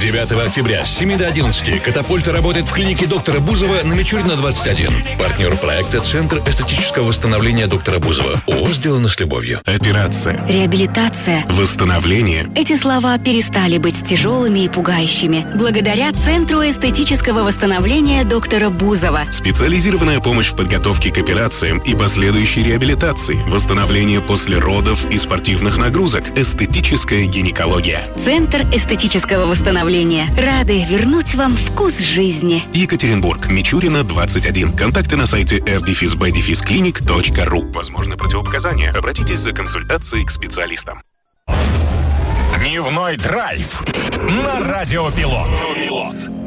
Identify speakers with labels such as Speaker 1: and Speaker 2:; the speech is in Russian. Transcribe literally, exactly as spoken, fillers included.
Speaker 1: девятого октября с семи до одиннадцати «Катапульта» работает в клинике доктора Бузова на Мичурина, двадцать один. Партнер проекта — Центр эстетического восстановления доктора Бузова. ООО «Сделано с любовью».
Speaker 2: Операция.
Speaker 3: Реабилитация.
Speaker 2: Восстановление.
Speaker 3: Эти слова перестали быть тяжелыми и пугающими благодаря Центру эстетического восстановления доктора Бузова.
Speaker 2: Специализированная помощь в подготовке к операциям и последующей реабилитации. Восстановление после родов и спортивных нагрузок. Эстетическая гинекология.
Speaker 3: Центр эстетического восстановления. Рады вернуть вам вкус жизни.
Speaker 2: Екатеринбург, Мичурина, двадцать один. Контакты на сайте эр дефис бэ дефис клиник точка ру. Возможны противопоказания. Обратитесь за консультацией к специалистам.
Speaker 4: Дневной драйв на Радио Пилот.